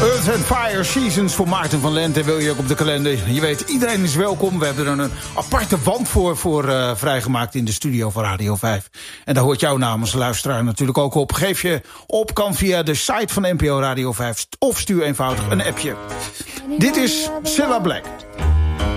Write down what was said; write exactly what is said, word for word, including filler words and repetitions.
Earth and Fire Seasons voor Maarten van Lent. En wil je ook op de kalender? Je weet, iedereen is welkom. We hebben er een aparte wand voor, voor uh, vrijgemaakt in de studio van Radio vijf. En daar hoort jouw naam als luisteraar natuurlijk ook op. Geef je op, kan via de site van N P O Radio vijf of stuur eenvoudig een appje. Dit is Cilla Black.